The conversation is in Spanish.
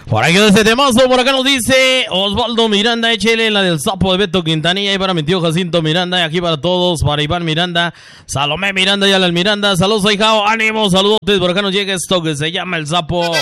Por aquí de este temazo, por acá nos dice Osvaldo Miranda, échele la del sapo de Beto Quintanilla y para mi tío Jacinto Miranda, y aquí para todos, para Iván Miranda, Salomé Miranda y Alan Miranda, saludos ahijao, ánimo, saludos, por acá nos llega esto que se llama El Sapo.